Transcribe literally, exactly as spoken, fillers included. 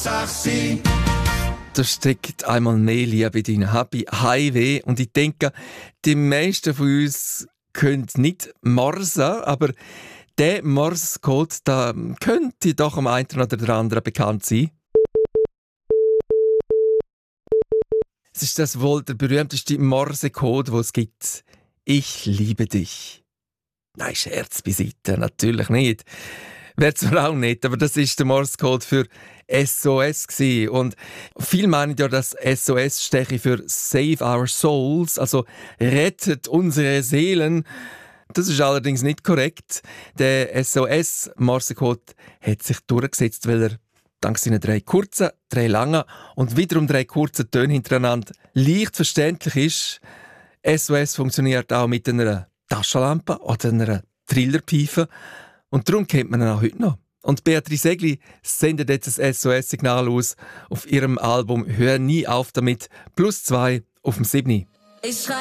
Hauptsache sie. Da steckt einmal mehr Liebe drin, habe Heimweh. Und ich denke, die meisten von uns können nicht morsen, aber der Morsecode, da könnte doch am einen oder der anderen bekannt sein. Es ist das wohl der berühmteste Morsecode, den es gibt. Ich liebe dich. Nein, Scherz beiseite, natürlich nicht. Wäre zwar auch nicht, aber das ist der Morsecode für S O S gewesen. Und viele meinen ja, dass S O S stehe für Save Our Souls, also rettet unsere Seelen. Das ist allerdings nicht korrekt. Der S O S-Morsecode hat sich durchgesetzt, weil er dank seinen drei kurzen, drei langen und wiederum drei kurzen Tönen hintereinander leicht verständlich ist. S O S funktioniert auch mit einer Taschenlampe oder einer Trillerpfeife. Und darum kennt man ihn auch heute noch. Und Beatrice Egli sendet jetzt ein S O S-Signal aus auf ihrem Album «Hör nie auf damit», plus zwei auf dem siebten. Ich